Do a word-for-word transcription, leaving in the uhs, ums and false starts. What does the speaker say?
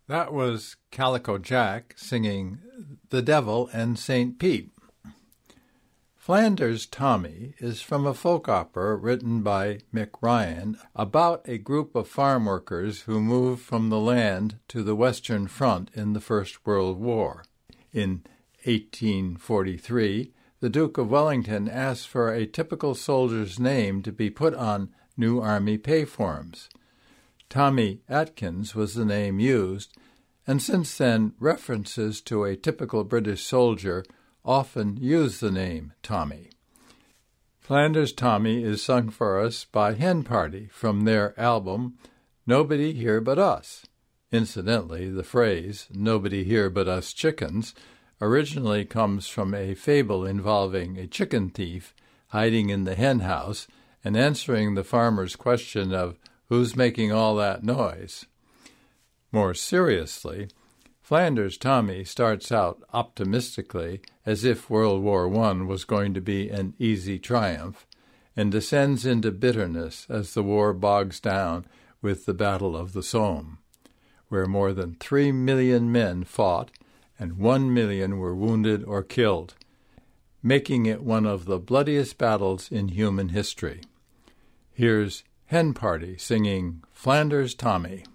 That was Calico Jack singing The Devil and Saint Pete. Flanders Tommy is from a folk opera written by Mick Ryan about a group of farm workers who moved from the land to the Western Front in the First World War. In eighteen forty-three, the Duke of Wellington asked for a typical soldier's name to be put on new army pay forms. Tommy Atkins was the name used, and since then references to a typical British soldier often use the name Tommy. Flanders Tommy is sung for us by Hen Party from their album Nobody Here But Us. Incidentally, the phrase, "nobody here but us chickens," originally comes from a fable involving a chicken thief hiding in the hen house and answering the farmer's question of who's making all that noise. More seriously, Flanders Tommy starts out optimistically as if World War One was going to be an easy triumph, and descends into bitterness as the war bogs down with the Battle of the Somme, where more than three million men fought and one million were wounded or killed, making it one of the bloodiest battles in human history. Here's Hen Party singing Flanders Tommy.